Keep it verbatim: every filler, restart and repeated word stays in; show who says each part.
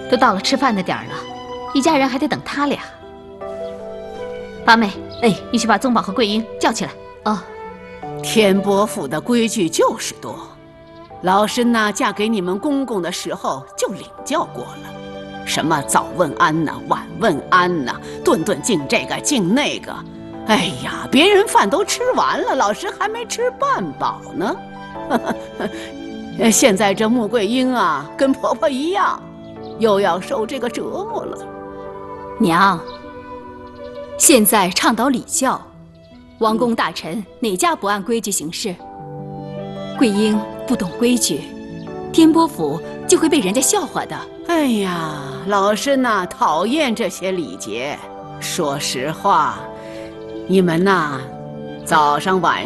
Speaker 1: 都到了吃饭的点儿了，一家人还得等他俩。八妹，哎，你去把宗宝和桂英叫起来。哦，
Speaker 2: 天波府的规矩就是多，老身呐，嫁给你们公公的时候就领教过了，什么早问安呐，晚问安呐，顿顿敬这个敬那个。哎呀，别人饭都吃完了，老身还没吃半饱呢。现在这穆桂英啊，跟婆婆一样，又要受这个折磨了。
Speaker 3: 娘，现在倡导礼教，王公大臣哪家不按规矩行事？桂英不懂规矩，天波府就会被人家笑话的。
Speaker 2: 哎呀，老身呐，讨厌这些礼节。说实话，你们呐，早上晚